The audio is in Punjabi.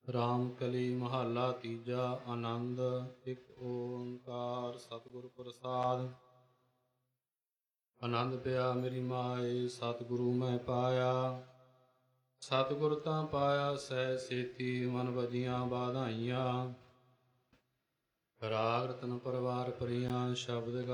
ਰਾਮ ਕਲੀ ਮਹੱਲਾ ਤੀਜਾ। ਆਨੰਦ। ਇੱਕ ਓੰਕਾਰ ਸਤਿਗੁਰ ਪ੍ਰਸਾਦਿ। ਆਨੰਦ ਪਿਆ ਮੇਰੀ ਮਾਏ, ਸਤਿਗੁਰੂ ਮੈਂ ਪਾਇਆ। ਸਤਿਗੁਰ ਤਾਂ ਪਾਇਆ ਸਹਿ ਸੇਤੀ, ਮਨ ਵਜੀਆਂ ਬਾਧਾਈਆਂ। ਰਾਗ ਰਤਨ ਪਰਵਾਰ ਪਰੀਆਂ, ਸ਼ਬਦ